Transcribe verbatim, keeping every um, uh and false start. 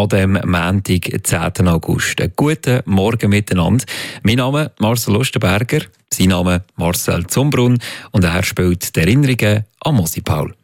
an dem Montag, zehnten August. Einen guten Morgen miteinander. Mein Name ist Marcel Lustenberger, sein Name Marcel Zumbrunn und er spielt die Erinnerungen an Mosi Paul.